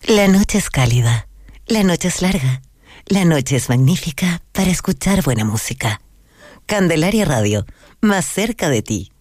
La noche es cálida, la noche es larga, la noche es magnífica para escuchar buena música. Candelaria Radio, más cerca de ti.